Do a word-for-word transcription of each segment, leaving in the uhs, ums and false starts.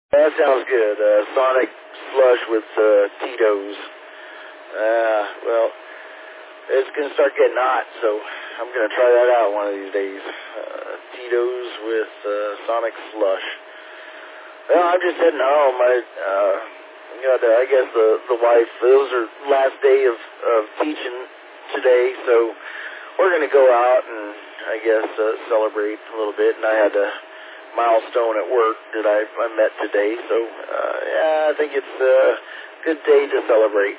That sounds good. Uh, Sonic Slush with uh, Tito's. Uh, well, it's going to start getting hot, so I'm going to try that out one of these days. Uh, Tito's with uh, Sonic Slush. Well, I'm just heading home. I uh, got, uh, I guess, the, the wife, those are last day of, of teaching today, so we're going to go out and, I guess, uh, celebrate a little bit, and I had a milestone at work that I, I met today, so, uh, yeah, I think it's a good day to celebrate.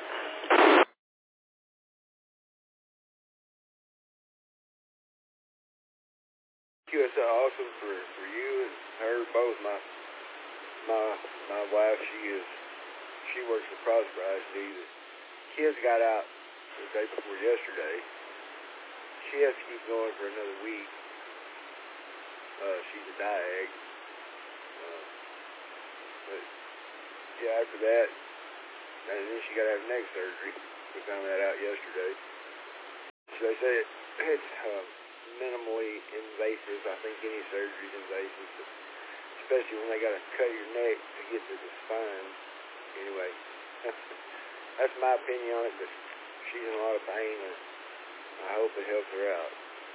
It's awesome for, for you and her both. My my my wife, she is she works for Prosper I S D. The kids got out the day before yesterday. She has to keep going for another week. Uh, she's a diag. Uh, but yeah, after that, and then she got to have neck surgery. We found that out yesterday. So they say it, it's uh, minimally invasive. I think any surgery is invasive, but especially when they got to cut your neck to get to the spine. Anyway, that's, that's my opinion on it, but she's in a lot of pain, and I hope it helps her out.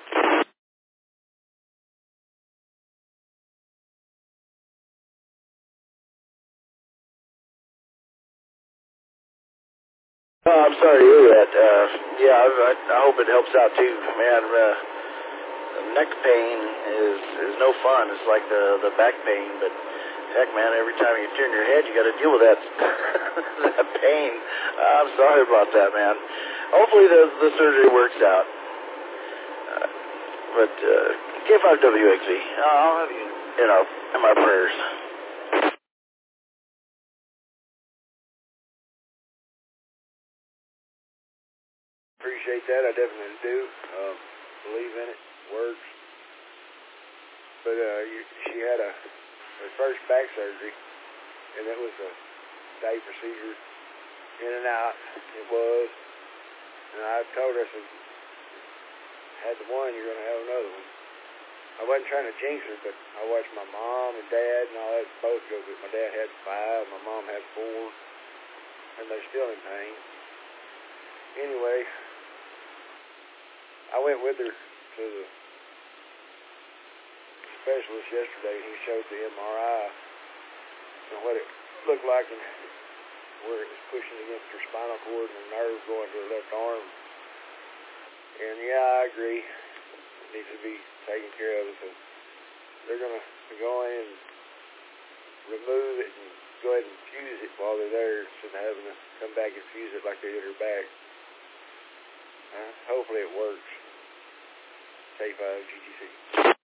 Oh, I'm sorry to hear that. Uh, yeah, I, I, I hope it helps out too, man. Uh, neck pain is is no fun. It's like the the back pain, but heck, man, every time you turn your head, you got to deal with that that pain. I'm sorry about that, man. Hopefully the the surgery works out. Uh, but uh, K five W X V, I'll have you, you know, in my prayers. Appreciate that. I definitely do. Um, believe in it. Works. But uh, you, she had a her first back surgery, and it was a day procedure, in and out. It was. And I told her, I said, had the one, you're going to have another one. I wasn't trying to jinx her, but I watched my mom and dad and all that both go through. My dad had five, my mom had four, and they're still in pain. Anyway, I went with her to the specialist yesterday, and he showed the M R I and what it looked like and where it was pushing against her spinal cord and the nerve going to her left arm. And yeah, I agree. It needs to be taken care of. So they're going to go in and remove it and go ahead and fuse it while they're there instead of having to come back and fuse it like they did her back. Uh, hopefully it works. K five G T C.